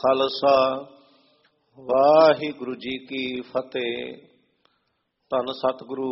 ਖਾਲਸਾ ਵਾਹਿਗੁਰੂ ਜੀ ਕੀ ਫਤਿਹ। ਧੰਨ ਸਤਿਗੁਰੂ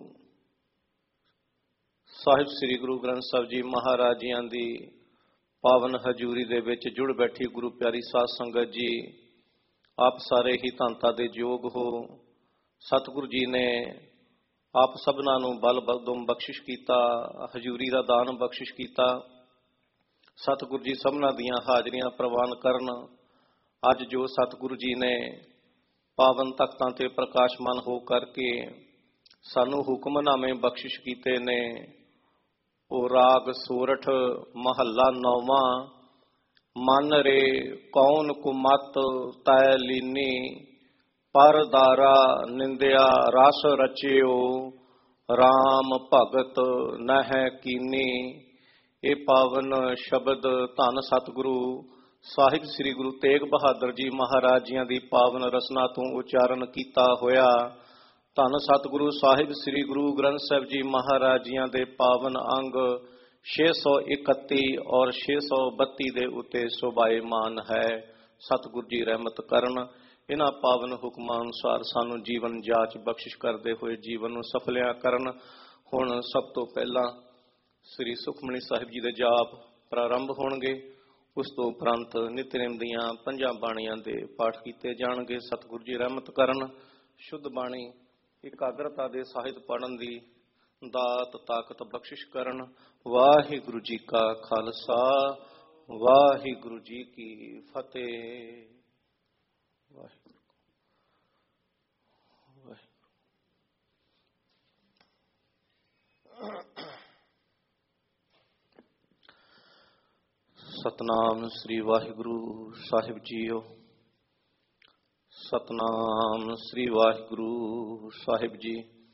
ਸਾਹਿਬ ਸ੍ਰੀ ਗੁਰੂ ਗ੍ਰੰਥ ਸਾਹਿਬ ਜੀ ਮਹਾਰਾਜ ਜੀਆਂ ਦੀ ਪਾਵਨ ਹਜ਼ੂਰੀ ਦੇ ਵਿੱਚ ਜੁੜ ਬੈਠੀ ਗੁਰੂ ਪਿਆਰੀ ਸਾਧ ਸੰਗਤ ਜੀ, ਆਪ ਸਾਰੇ ਹੀ ਧੰਨਤਾ ਦੇ ਯੋਗ ਹੋ। ਸਤਿਗੁਰੂ ਜੀ ਨੇ ਆਪ ਸਭਨਾਂ ਨੂੰ ਬਲ ਬਲਦਮ ਬਖਸ਼ਿਸ਼ ਕੀਤਾ, ਹਜ਼ੂਰੀ ਦਾ ਦਾਨ ਬਖਸ਼ਿਸ਼ ਕੀਤਾ। ਸਤਿਗੁਰੂ ਜੀ ਸਭਨਾਂ ਦੀਆਂ ਹਾਜ਼ਰੀਆਂ ਪ੍ਰਵਾਨ ਕਰਨ। ਅੱਜ ਜੋ ਸਤਿਗੁਰੂ ਜੀ ਨੇ ਪਾਵਨ ਤਖਤਾਂ ਤੇ ਪ੍ਰਕਾਸ਼ਮਾਨ ਹੋ ਕਰਕੇ ਸਾਨੂੰ ਹੁਕਮਨਾਮੇ ਬਖਸ਼ਿਸ਼ ਕੀਤੇ ਨੇ, ਉਹ ਰਾਗ ਸੋਰਠ ਮਹੱਲਾ 9ਵਾਂ। ਮਨ ਰੇ ਕੌਣ ਕੁਮਤ ਤੈ ਲੀਨੀ, ਪਰ ਦਾਰਾ ਨਿੰਦਿਆ ਰਸ ਰਚਿਓ, ਰਾਮ ਭਗਤ ਨਹਿ ਕੀਨੀ। ਇਹ ਪਾਵਨ ਸ਼ਬਦ ਧੰਨ ਸਤਿਗੁਰੂ ਸਾਹਿਬ ਸ੍ਰੀ ਗੁਰੂ ਤੇਗ ਬਹਾਦਰ ਜੀ ਮਹਾਰਾਜ ਜੀਆਂ ਦੀ ਪਾਵਨ ਰਸਨਾ ਤੋਂ ਉਚਾਰਨ ਕੀਤਾ ਹੋਇਆ। ਧੰਨ ਸਤਿਗੁਰੂ ਸਾਹਿਬ ਸ੍ਰੀ ਗੁਰੂ ਗ੍ਰੰਥ ਸਾਹਿਬ ਜੀ ਮਹਾਰਾਜ ਜੀਆਂ ਦੇ ਪਾਵਨ ਅੰਗ 631 ਔਰ 632 ਦੇ ਉੱਤੇ ਸ਼ੋਭਾਇਮਾਨ ਹੈ। ਸਤਿਗੁਰੂ ਜੀ ਰਹਿਮਤ ਕਰਨ। ਇਹਨਾਂ ਪਾਵਨ ਹੁਕਮਾਂ ਅਨੁਸਾਰ ਸਾਨੂੰ ਜੀਵਨ ਜਾਚ ਬਖਸ਼ਿਸ਼ ਕਰਦੇ ਹੋਏ ਜੀਵਨ ਨੂੰ ਸਫਲਿਆ ਕਰਨ। ਹੁਣ ਸਭ ਤੋਂ ਪਹਿਲਾਂ ਸ੍ਰੀ ਸੁਖਮਨੀ ਸਾਹਿਬ ਜੀ ਦੇ ਜਾਪ ਪ੍ਰਾਰੰਭ ਹੋਣਗੇ। ਉਸ ਤੋਂ ਉਪਰੰਤ ਨਿਤਨੇਮ ਦੀਆਂ 5 ਬਾਣੀਆਂ ਦੇ ਪਾਠ ਕੀਤੇ ਜਾਣਗੇ। ਸਤਿਗੁਰੂ ਜੀ ਰਹਿਮਤ ਕਰਨ। ਸ਼ੁੱਧ ਬਾਣੀ ਇਕਾਗਰਤਾ ਦੇ ਸਾਹਿਤ ਪੜ੍ਹਨ ਦੀ ਦਾਤ ਤਾਕਤ ਬਖਸ਼ਿਸ਼ ਕਰਨ। ਵਾਹਿਗੁਰੂ ਜੀ ਕਾ ਖਾਲਸਾ, ਵਾਹਿਗੁਰੂ ਜੀ ਕੀ ਫਤਿਹ। ਵਾਹਿਗੁਰੂ ਸਤਨਾਮ ਸ੍ਰੀ ਵਾਹਿਗੁਰੂ ਸਾਹਿਬ ਜੀਓ। ਸਤਨਾਮ ਸ੍ਰੀ ਵਾਹਿਗੁਰੂ ਸਾਹਿਬ ਜੀ।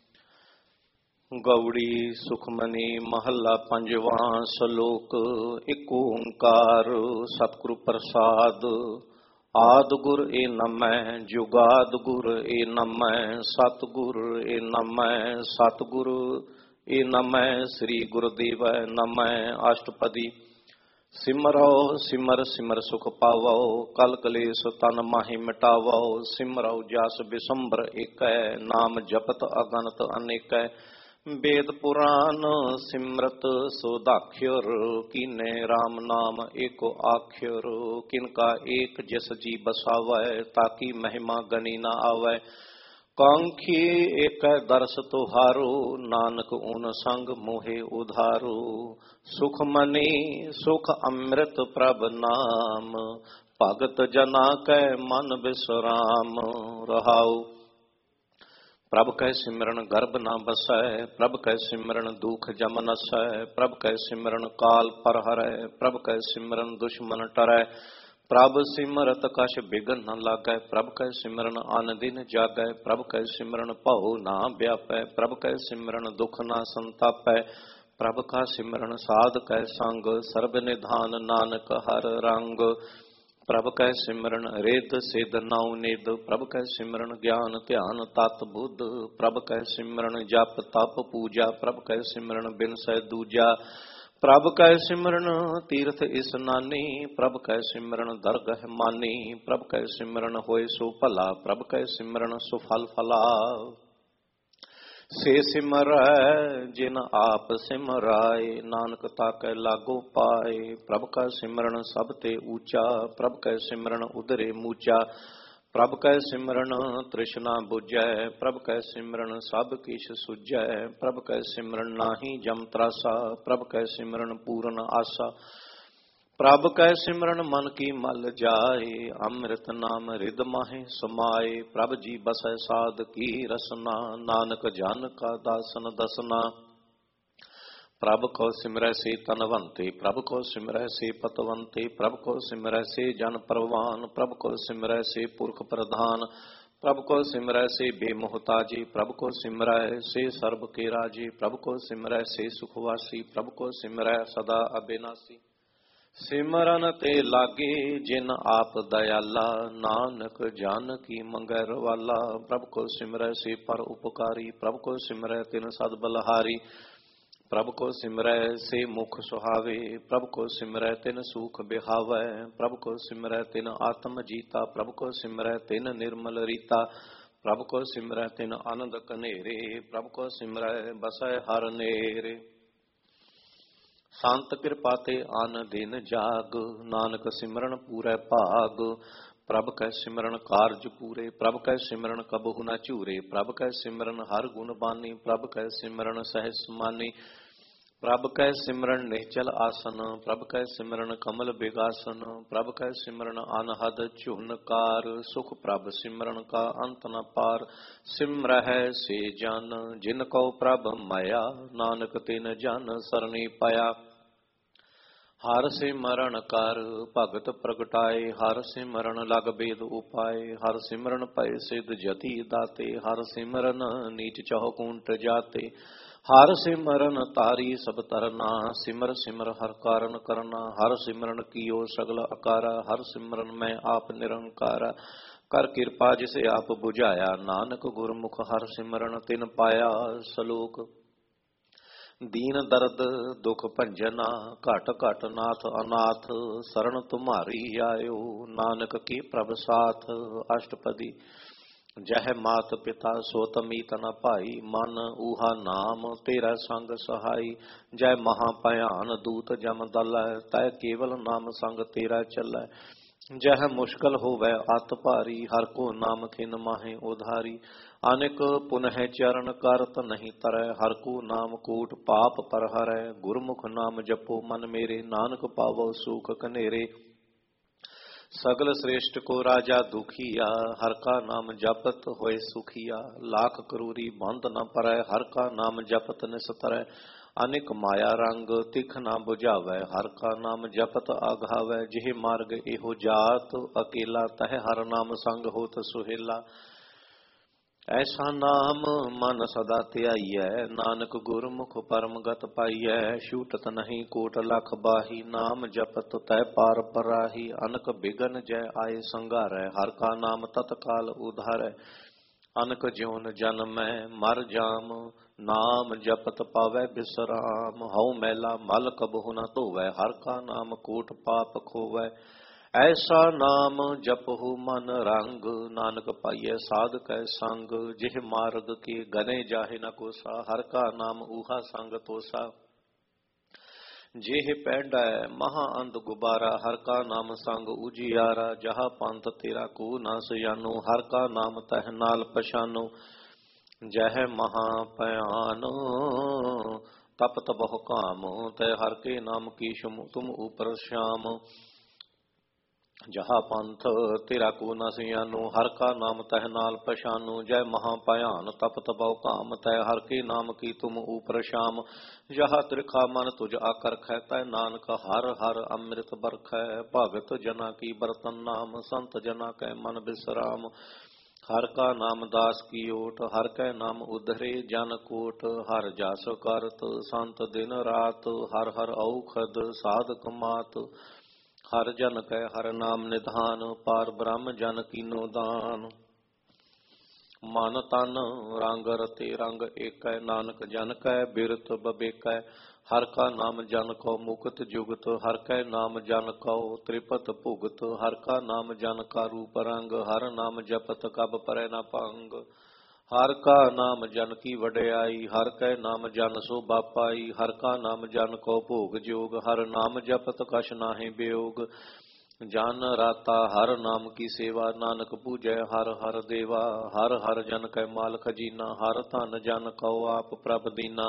ਗਉੜੀ ਸੁਖਮਨੀ ਮਹੱਲਾ 5ਵਾਂ। ਸ਼ਲੋਕ। ਇੱਕ ਓੰਕਾਰ ਸਤਿਗੁਰੂ ਪ੍ਰਸਾਦ। ਆਦਿ ਗੁਰ ਏ ਨਮੈ, ਜੁਗਾਦ ਗੁਰ ਏ ਨਮੈ, ਸਤਿਗੁਰ ਏ ਨਮੈ, ਸਤਿਗੁਰ ਏ ਨਮੈ, ਸ੍ਰੀ ਗੁਰਦੇਵ ਨਮੈ। ਅਸ਼ਟਪਦੀ। ਸਿਮਰੋ ਸਿਮਰ ਸਿਮਰ ਸੁਖ ਪਾਵੋ, ਕਲ ਕਲੇਸ਼ ਤਨ ਮਾਹੀ ਮਿਟਾਵੋ। ਸਿਮਰੋ ਜਸ ਬਿਸੰਬਰ ਏਕੈ, ਨਾਮ ਜਪਤ ਅਗਨਤ ਅਨੇਕੈ। ਵੇਦ ਪੁਰਾਨ ਸਿਮਰਤ ਸੋਦਾਖਿਰ, ਕੀਨੇ ਰਾਮ ਨਾਮ ਏਕੋ ਆਖਿਰ। ਕਿਨਕਾ ਏਕ ਜਿਸ ਜੀ ਬਸਾਵੈ, ਤਾਕੀ ਮਹਿਮਾ ਗਨੀ ਨਾ ਆਵੈ। ਕਾਂਖੀ ਏਕ ਦਰਸ ਤੁਹਾਰੋ, ਨਾਨਕ ਓਨ ਸੰਗ ਮੋਹਿ ਉਧਾਰੋ। ਸੁਖ ਮਨੀ ਸੁਖ ਅੰਮ੍ਰਿਤ ਪ੍ਰਭ ਨਾਮ, ਭਗਤ ਜਨਾ ਕੈ ਮਨ ਬਿਸਰਾਮ। ਰਹਾਉ। ਪ੍ਰਭ ਕੈ ਸਿਮਰਨ ਗਰਭ ਨਾ ਬਸੈ, ਪ੍ਰਭ ਕੈ ਸਿਮਰਨ ਦੁਖ ਜਮ ਨਸੈ। ਪ੍ਰਭ ਕੈ ਸਿਮਰਨ ਕਾਲ ਪਰ ਹਰੈ, ਪ੍ਰਭ ਕੈ ਸਿਮਰਨ ਦੁਸ਼ਮਨ ਟਰੈ। ਪ੍ਰਭ ਸਿਮਰਤ ਕਛ ਬਿਘਨ ਨ ਲਾਗੈ, ਪ੍ਰਭ ਕੈ ਸਿਮਰਨ ਅਨ ਦਿਨ ਜਾਗੈ। ਪ੍ਰਭ ਕੈ ਸਿਮਰਨ ਭਉ ਨਾ ਵਿਆਪੈ, ਪ੍ਰਭ ਕੈ ਸਿਮਰਨ ਦੁਖ ਨਾ ਸੰਤਾਪੈ। ਪ੍ਰਭ ਕਾ ਸਿਮਰਨ ਸਾਧ ਕੈ ਸੰਗ, ਸਰਬ ਨਿਧਾਨ ਨਾਨਕ ਹਰ ਰੰਗ। ਪ੍ਰਭ ਕੈ ਸਿਮਰਨ ਰਿੱਧ ਸਿੱਧ ਨਉ ਨਿਧ, ਪ੍ਰਭ ਕੈ ਸਿਮਰਨ ਗਿਆਨ ਧਿਆਨ ਤਤ ਬੁੱਧ। ਪ੍ਰਭ ਕੈ ਸਿਮਰਨ ਜਪ ਤਪ ਪੂਜਾ, ਪ੍ਰਭ ਕੈ ਸਿਮਰਨ ਬਿਨਸੈ ਦੂਜਾ। ਪ੍ਰਭ ਕੈ ਸਿਮਰਨ ਤੀਰਥ ਇਸਨਾਨੀ, ਪ੍ਰਭ ਕੈ ਸਿਮਰਨ ਦਰਗਹ ਮਾਨੀ। ਪ੍ਰਭ ਕੈ ਸਿਮਰਨ ਹੋਏ ਸੋ ਭਲਾ, ਪ੍ਰਭ ਕੈ ਸਿਮਰਨ ਸੁਫਲ ਫਲਾ। ਸੇ ਸਿਮਰੈ ਜਿਨ ਆਪ ਸਿਮਰਾਏ, ਨਾਨਕ ਤਾਕੈ ਲਾਗੋ ਪਾਏ। ਪ੍ਰਭ ਕਾ ਸਿਮਰਨ ਸਭ ਤੇ ਊਚਾ, ਪ੍ਰਭ ਕੈ ਸਿਮਰਨ ਉਦਰੇ ਮੂਚਾ। ਪ੍ਰਭ ਕੈ ਸਿਮਰਨ ਤ੍ਰਿਸ਼ਨਾ ਬੁਝੈ, ਪ੍ਰਭ ਕੈ ਸਿਮਰਨ ਸਭ ਕਿਛ ਸੁਝੈ। ਪ੍ਰਭ ਕੈ ਸਿਮਰਨ ਨਾਹੀ ਜਮ ਤਰਾਸਾ, ਪ੍ਰਭ ਕੈ ਸਿਮਰਨ ਪੂਰਨ ਆਸਾ। ਪ੍ਰਭ ਕੈ ਸਿਮਰਨ ਮਨ ਕੀ ਮਲ ਜਾਏ, ਅੰਮ੍ਰਿਤ ਨਾਮ ਰਿਦ ਮਾਹੇ ਸਮਾਏ। ਪ੍ਰਭ ਜੀ ਬਸੈ ਸਾਧ ਕੀ ਰਸਨਾ, ਨਾਨਕ ਜਨ ਕਾ ਦਾਸਨ ਦਸਨਾ। ਪ੍ਰਭ ਕੋ ਸਿਮਰੈ ਸੇ ਤਨਵੰਤੇ, ਪ੍ਰਭ ਕੋ ਸਿਮਰੈ ਸੇ ਪਤਵੰਤੇ। ਪ੍ਰਭ ਕੋ ਸਿਮਰੈ ਸੇ ਜਨ ਪਰਵਾਨ, ਪ੍ਰਭ ਕੋ ਸਿਮਰੈ ਸੇ ਪੁਰਖ ਪ੍ਰਧਾਨ। ਪ੍ਰਭ ਕੋ ਸਿਮਰੈ ਸੇ ਬੇਮੋਹਤਾਜੀ, ਪ੍ਰਭ ਕੋ ਸਿਮਰੈ ਸੇ ਸਰਬ ਕੇ ਰਾਜੀ। ਪ੍ਰਭ ਕੋ ਸਿਮਰੈ ਸੇ ਸੁਖਵਾਸੀ, ਪ੍ਰਭ ਕੋ ਸਿਮਰੈ ਸਦਾ ਅਬਿਨਾਸੀ। ਸਿਮਰਨ ਤੇ ਲਾਗੇ ਜਿਨ ਆਪ ਦਇਆਲਾ, ਨਾਨਕ ਜਨ ਕੀ ਮੰਗੈ ਰਵਾਲਾ। ਪ੍ਰਭ ਕੋ ਸਿਮਰੈ ਸੇ ਪਰ ਉਪਕਾਰੀ, ਪ੍ਰਭ ਕੋ ਸਿਮਰੈ ਤਿਨ ਸਦ ਬਲਹਾਰੀ। प्रभ को सिमरै से मुख सुहावे, प्रभ को सिमरै तिन सुख बिहावै, प्रभ को सिमरै तिन आत्म जीता, प्रभ को सिमरै तिन निर्मल रीता, प्रभ को सिमरै तिन आनंद कनेरे, प्रभ को सिमरै बसै हर नेरे। संत कृपा ते आन दिन जाग, नानक सिमरन पूरै भाग, प्रभ कै सिमरन कारज पूरे, प्रभ कै सिमरन कबहु न चूरे, प्रभ कै सिमरन हर गुण बानी, प्रभ कै सिमरन सहज समानी, प्रभ कै सिमरन निश्चल आसन, प्रभ कै सिमरन कमल बिगासन, प्रभ कै सिमरन अनहद चूनकार, सुख प्रभ सिमरन का अंत न पार, सिमरह से जन जिन को प्रभ माया, नानक तिन जन सरनी पाया। हर सिमरन कर भगत प्रगटाए, हर सिमरन लग बेद उपाय, हर सिमरन पय सिद्ध जति दाते, हर सिमरन नीच चौकुंठ जाते, हर सिमरन तारी सब तरना, सिमर सिमर हर कारण करना, हर सिमरन कियो सगल अकारा, हर सिमरन मैं आप निरंकारा, कर कृपा जिसे आप बुझाया, नानक गुरमुख हर सिमरन तिन पाया। सलोक दीन दर्द दुख भंजना, घट घट नाथ अनाथ, शरण तुम्हारी आयो, नानक की प्रभ साथ। अष्टपदी जह मात पिता सोत मीत न पाई, मन ऊहा नाम तेरा संग सहाई, जय महाभयान दूत जम दल, तय केवल नाम संग तेरा चलै, जह मुश्किल होवै अत भारी, हर को नाम थिन माहे उधारी, अनेक पुनः चरण करत नहीं तरय, हर को नाम कूट पाप पर हरै, गुरमुख नाम जपो मन मेरे, नानक पावो सुख कनेरे। सगल श्रेष्ठ को राजा दुखिया, हर का नाम जपत होए सुखिया, लाख करोरी बंद न परय, हर का नाम जपत निस्तरय, अनेक माया रंग तिख न बुझावै, हर का नाम जपत आघावै, जिह मार्ग एहो जात अकेला, तह हर नाम संग होत सुहेला, ऐसा नाम मन सदा ध्याइयै, नानक गुरमुख परम गत पाइयै, छूटत नहीं कोट लख बाही, नाम जपत तय पार पराही, अनक बिगन जय आए संगारै, हर का नाम तत्काल उधारै, अनक ज्योन जन्मै मर जाम, नाम जपत पावै बिसराम, हऊ मैला मल कबहु न धोवै, हर का नाम कोट पाप खोवै, ऐसा नाम जपहु मन रंग, नानक पाइय साध कै संग, जिह मार्ग के गने जाहे न कोसा, हर का नाम ऊहा संग तोसा, जेह पैंडै महा अंध गुबारा, हर का नाम संग उजियारा, जहा पंथ तेरा को न सयानो, हर का नाम तह नाल पछानो, जह महा भयानो तपत बहु काम, तय हर के नाम की तुम ऊपर श्याम, जहा पंथ तेरा को न सियानो, हर का नाम तह नाल पछानो, जय महाभयान तपत बहु काम, तय हर के नाम की तुम ऊपर शाम, जहा त्रिखा मन तुझ आकर ख, तय नानक हर हर अमृत बरख, भगत जना की बरतन नाम, संत जना कै मन विश्राम, हर का नाम दास की ओट, हर कै नाम उधरे जन कोट, हर जास करत संत दिन रात, हर हर औखद साधक मात, हर जन कै हर नाम निधान, पार ब्रह्म जन कीनो दान, मन तन रंग रते रंग एकै, नानक जन कै बिरत बबेकै, हर का नाम जन को मुक्त जुगत, हर कै नाम जन को त्रिपत भुगत, हर का नाम जन का रूप रंग, हर नाम जपत कब परै न भंग, हर का नाम जन की वड्याई, हर कै नाम जन शोभा पाई, हर का नाम जन को भोग जोग, हर नाम जपत कछ नाहि वियोग, जन राता हर नाम की सेवा, नानक पूजै हर हर देवा, हर हर जन कै माल खजीना, हर धन जन को आप प्रभ दीना,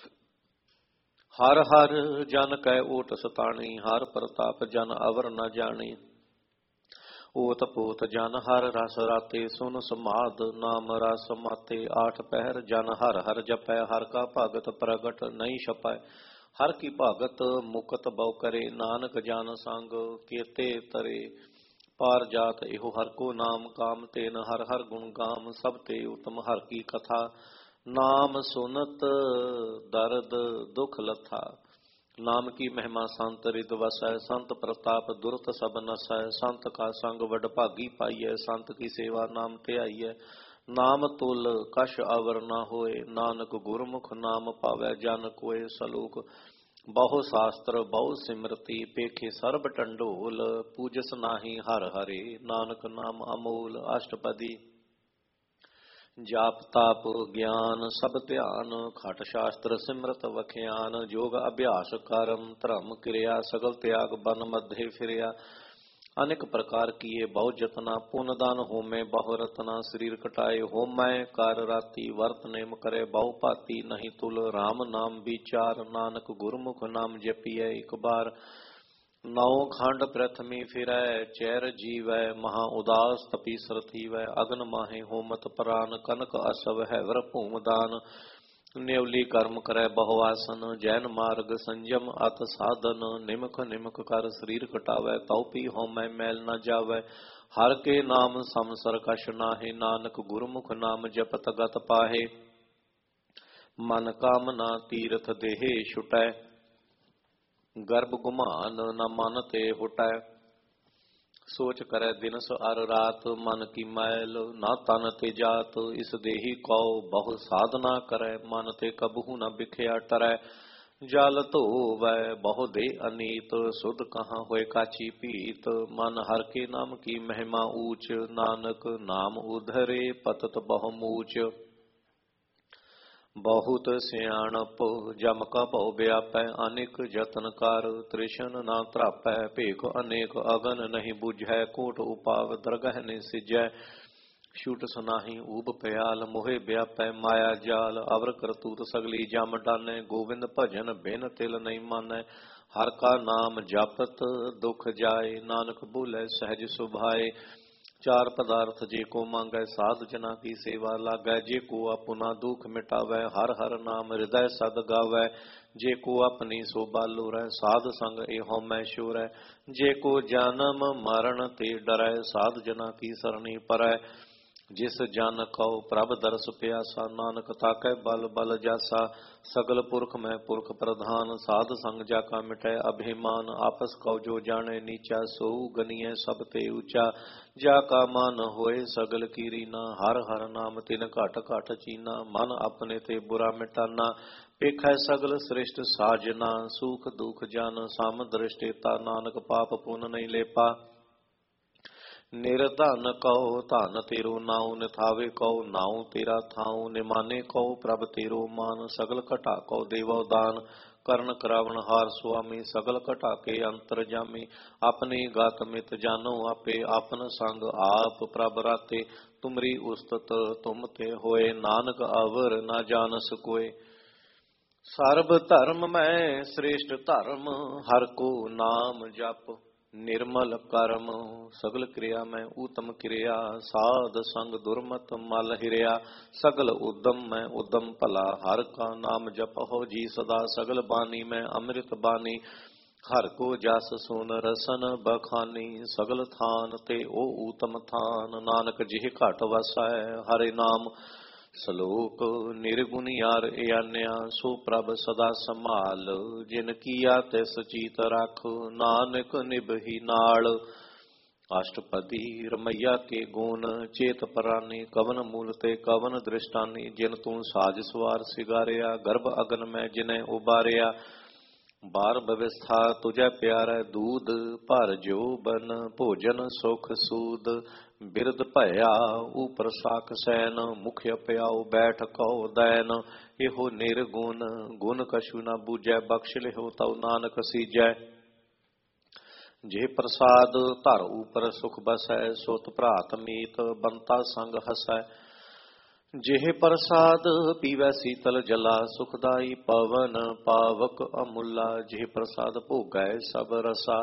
हर हर जन कै ओट सताणी, हर प्रताप जन अवर न जानी, ओत पोत जन हर रस राते, सुन समाद नाम रस माते, आठ पहर जन हर हर जपै, हर का भगत प्रगट नहीं छपै, हर की भगत मुकत बहु करे, नानक जन संग केते तरे, पार जात एहो हर को नाम, काम तेन हर हर गुण गाम, सब ते उत्तम हर की कथा, नाम सुनत दर्द दुख लथा, नाम की महिमा संत रिद वसै, संत प्रताप दुरत सब नसै, संत का संग वड भागी पाइय, संत की सेवा नाम ध्याइय, ਨਾਮ ਤੁਲ ਕਛ ਅਵਰ ਨਾ ਹੋਏ, ਨਾਨਕ ਗੁਰਮੁਖ ਨਾਮ ਪਾਵੈ ਜਨ ਕੋਏ। ਸਲੋਕ ਬਹੁ ਸ਼ਾਸਤਰ ਬਹੁ ਸਿਮਰਤੀ, ਪੇਖੇ ਸਰਬ ਟੰਡੋਲ, ਪੂਜਸ ਨਾਹੀ ਹਰ ਹਰੇ, ਨਾਨਕ ਨਾਮ ਅਮੋਲ। ਅਸ਼ਟਪਦੀ ਜਾਪ ਤਾਪ ਗਿਆਨ ਸਭ ਧਿਆਨ, ਖਟ ਸ਼ਾਸਤਰ ਸਿਮਰਤ ਵਖਿਆਨ, ਜੋਗ ਅਭਿਆਸ ਕਰਮ ਧਰਮ ਕਿਰਿਆ, ਸਗਲ ਤਿਆਗ ਬਨ ਮਧੇ ਫਿਰਿਆ। ਅਨੇਕ ਪ੍ਰਕਾਰ ਕੀਏ ਬਹੁ ਜਤਨਾ, ਪੁਨ ਦਾਨ ਹੋਮੇ ਬਹੁ ਰਤਨਾ, ਸਰੀਰ ਕਟਾਏ ਹੋਮੈ ਕਰ ਰਾਤੀ, ਵਰਤ ਨੇਮ ਕਰੇ ਬਹੁ ਭਾਤੀ, ਨਹੀਂ ਤੁਲ ਰਾਮ ਨਾਮ ਵਿਚਾਰ, ਨਾਨਕ ਗੁਰਮੁਖ ਨਾਮ ਜਪੀਐ ਇਕ ਬਾਰ। ਨੌ ਖੰਡ ਪ੍ਰਥਮੀ ਫਿਰੈ ਚੈਰ ਜੀਵੈ, ਮਹਾ ਉਦਾਸ ਤਪੀਸਰ ਥੀਵੈ, ਅਗਨ ਮਾਹੇ ਹੋਮਤ ਪ੍ਰਾਨ, ਕਨਕ ਅਸਵ ਹੈ ਵਰ ਭੂਮ ਦਾਨ। ਨਿਉਲੀ ਕਰਮ ਕਰੈ ਬਹੁ ਆਸਨ, ਜੈਨ ਮਾਰਗ ਸੰਜਮ ਅਤ ਸਾਧਨ, ਨਿਮਖ ਨਿਮਖ ਕਰ ਸਰੀਰ ਕਟਾਵੈ, ਤਉ ਪੀ ਹੋਮੈ ਮੈਲ ਨ ਜਾਵੈ। ਹਰ ਕੇ ਨਾਮ ਸਮਸਰ ਕਛ ਨਾਹਿ, ਨਾਨਕ ਗੁਰਮੁਖ ਨਾਮ ਜਪਤ ਗਤ ਪਾਹੇ। ਮਨ ਕਾਮਨਾ ਤੀਰਥ ਦੇਹ ਛੁਟੈ, ਗਰਭ ਗੁਮਾਨ ਨ ਮਨ ਤੇ ਹੁਟੈ। ਸੋਚ ਕਰੈ ਦਿਨਸ ਅਰ ਰਾਤ, ਮਨ ਕੀ ਮੈਲ ਨਾ ਤਨ ਤੇ ਜਾਤ। ਇਸ ਦੇਹੀ ਕਉ ਬਹੁ ਸਾਧਨਾ ਕਰੈ, ਮਨ ਤੇ ਕਬਹੂ ਨ ਬਿਖਿਆ ਟਰੈ। ਜਲ ਧੋਵੈ ਬਹੁ ਦੇ ਅਨੀਤ, ਸੁਧ ਕਹਾਂ ਹੋਏ ਕਾਚੀ ਪੀਤ। ਮਨ ਹਰ ਕੇ ਨਾਮ ਕੀ ਮਹਿਮਾ ਊਚ, ਨਾਨਕ ਨਾਮ ਉਧਰੇ ਪਤਤ ਬਹੁ ਮੂਚ। ਬਹੁਤ ਸਿਆਣਪ ਜਮ ਕਾ ਭਉ ਵਿਆਪੈ, ਅਨੇਕ ਜਤਨ ਕਰ ਤ੍ਰਿਸ਼ਨ ਨਾ ਧਰਾਪੈ। ਭੇਖ ਅਨੇਕ ਅਗਨ ਨਹੀਂ ਬੁਝੈ, ਕੋਟ ਉਪਾਵ ਦਰਗਹਿ ਨ ਸਿਜੈ। ਛੂਟ ਸੁਨਾਹੀ ਊਬ ਪਿਆਲ, ਮੋਹਿ ਵਿਆਪੈ ਮਾਇਆ ਜਾਲ। ਅਵਰ ਕਰਤੂਤ ਸਗਲੀ ਜਮ ਡਾਨੈ, ਗੋਵਿੰਦ ਭਜਨ ਬਿਨ ਤਿਲ ਨਹੀਂ ਮਾਨੈ। ਹਰ ਕਾ ਨਾਮ ਜਪਤ ਦੁਖ ਜਾਏ, ਨਾਨਕ ਬੋਲੇ ਸਹਿਜ ਸੁਭਾਏ। ਚਾਰ ਪਦਾਰਥ ਜੇ ਕੋ ਮੰਗੈ, ਸਾਧ ਜਨਾ ਕੀ ਸੇਵਾ ਲਾਗੈ। ਜੇ ਕੋ ਆਪੁਨਾ ਦੁਖ ਮਿਟਾਵੈ, ਹਰ ਹਰ ਨਾਮ ਹਿਰਦੈ ਸਦ ਗਾਵੈ। ਜੇ ਕੋ ਆਪਣੀ ਸੋ ਬਾਲੁਰੈ, ਸਾਧ ਸੰਗ ਏ ਹਉਮੈ ਛੁਰੈ। ਜੇ ਕੋ ਜਨਮ ਮਰਨ ਤੇ ਡਰੈ, ਸਾਧ ਜਨਾ ਕੀ ਸਰਣੀ ਪਰੈ। ਜਿਸ ਜਨ ਕਉ ਪ੍ਰਭ ਦਰਸ ਪਿਆਸਾ, ਨਾਨਕ ਤਾਕੈ ਬਲ ਬਲ ਜਾਸਾ। ਸਗਲ ਪੁਰਖ ਮੈਂ ਪੁਰਖ ਪ੍ਰਧਾਨ, ਸਾਧ ਸੰਗ ਜਾ ਕਾ ਮਿਟੈ ਅਭਿਮਾਨ। ਆਪਸ ਕਉ ਜੋ ਜਾਣੈ ਨੀਚਾ, ਸੋਊ ਗਨੀਐ ਸਭ ਤੇ ਊਚਾ। ਜਾ ਕਾ ਮਨ ਹੋਏ ਸਗਲ ਕੀ ਰੀਨਾ, ਹਰ ਹਰ ਨਾਮ ਤਿਨ ਘਟ ਘਟ ਚੀਨਾ। ਮਨ ਆਪਣੇ ਤੇ ਬੁਰਾ ਮਿਟਾਨਾ, ਪੇਖੈ ਸਗਲ ਸ੍ਰਿਸ਼ਟ ਸਾਜਨਾ। ਸੁਖ ਦੁਖ ਜਨ ਸਮ ਦ੍ਰਿਸ਼ਟੇਤਾ, ਨਾਨਕ ਪਾਪ ਪੁੰਨ ਨਹੀਂ ਲੇਪਾ। ਨਿਰਧਨ ਕਉ ਧਨ ਤੇਰੋ ਨਾਉ, ਨਿਥਾਵੇ ਕਉ ਨਾਉ ਤੇਰਾ ਥਾਉ। ਨਿਮਾਨੇ ਕਉ ਪ੍ਰਭ ਤੇਰੋ ਮਾਨ, ਸਗਲ ਘਟਾ ਕਉ ਦੇਵੋ ਦਾਨ। ਕਰਨ ਕਰਾਵਣ ਹਾਰ ਸੁਆਮੀ, ਸਗਲ ਘਟਾ ਕੇ ਅੰਤਰ ਜਾਮੀ। ਆਪਣੀ ਗਤ ਮਿਤ ਜਾਨੋ ਆਪੇ, ਆਪਨ ਸੰਗ ਆਪ ਪ੍ਰਭ ਰਾਤੇ। ਤੁਮਰੀ ਉਸਤਤ ਤੁਮ ਤੇ ਹੋਏ, ਨਾਨਕ ਅਵਰ ਨਾ ਜਾਣਸ ਕੋਏ। ਸਰਬ ਧਰਮ ਮੈਂ ਸ੍ਰੇਸ਼ਟ ਧਰਮ, ਹਰ ਕੋ ਨਾਮ ਜਪ ਨਿਰਮਲ ਕਰਮ। ਸਗਲ ਕਿਰਿਆ ਮੈਂ ਊਤਮ ਕਿਰਿਆ, ਸਾਧ ਸੰਗ ਦੁਰਮਤ ਮਲ ਹਿਰਿਆ। ਸਗਲ ਉਦਮ ਮੈਂ ਉਦਮ ਭਲਾ, ਹਰ ਕਾ ਨਾਮ ਜਪਹੁ ਜੀ ਸਦਾ। ਸਗਲ ਬਾਣੀ ਮੈਂ ਅੰਮ੍ਰਿਤ ਬਾਣੀ, ਹਰ ਕੋ ਜਸ ਸੁਨ ਰਸਨ ਬਖਾਨੀ। ਸਗਲ ਥਾਨ ਤੇ ਉਹ ਊਤਮ ਥਾਨ, ਨਾਨਕ ਜਿਹ ਘਟ ਵਸੈ ਹਰਿ ਨਾਮ। ਸਲੋਕ ਨਿਰਗੁਣਿਆਰ ਇਆਨਿਆ, ਸੋ ਪ੍ਰਭ ਸਦਾ ਸੰਭਾਲ। ਜਿਨ ਕੀਆ ਤਿਸ ਚੀਤ ਰਖ, ਨਾਨਕ ਨਿਭਹੀ ਨਾਲ। ਅਸ਼ਟਪਦੀ ਰਮਈਆ ਕੇ ਗੁਣ, ਚੇਤ ਪਰਾਨੀ ਕਵਨ ਮੂਲ ਤੇ ਕਵਨ ਦ੍ਰਿਸ਼ਟਾਨੀ। ਜਿਨ ਤੂੰ ਸਾਜ ਸਵਾਰ ਸਿਗਾਰਿਆ, ਗਰਭ ਅਗਨ ਮੈਂ ਜਿਨੈ ਉਬਾਰਿਆ। ਬਾਰ ਬਵਿਸਥਾ ਤੁਝੈ ਪਿਆਰੈ, ਦੂਧ ਭਰ ਜੋਬਨ ਭੋਜਨ ਸੁਖ ਸੂਦ। ਬਿਰਦ ਭਇਆ ਉਪਰ ਸਾਖ ਸੈਨ, ਮੁਖ ਪਿਆਉ ਬੈਠ ਕਉ ਦੈਨ। ਇਹੋ ਨਿਰਗੁਣ ਗੁਣ ਕਛੂ ਨ ਬੂਝੈ, ਬਖਸ਼ ਲਿਓ ਤਉ ਨਾਨਕ ਸੀਜੈ। ਜੇ ਪ੍ਰਸਾਦ ਧਰ ਉਪਰ ਸੁਖ ਬਸੈ, ਸੁਤ ਭਰਾਤ ਮੀਤ ਬੰਤਾ ਸੰਗ ਹਸੈ। ਜਿਹ ਪ੍ਰਸਾਦ ਪੀਵੈ ਸੀਤਲ ਜਲਾ, ਸੁਖਦਾਈ ਪਵਨ ਪਾਵਕ ਅਮੁੱਲਾ। ਜਿਹ ਪ੍ਰਸਾਦ ਭੋਗੈ ਸਭ ਰਸਾ,